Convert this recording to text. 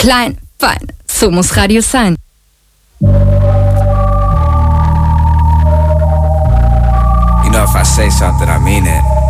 Klein, fein. So muss Radio sein. You know, if I say something, I mean it.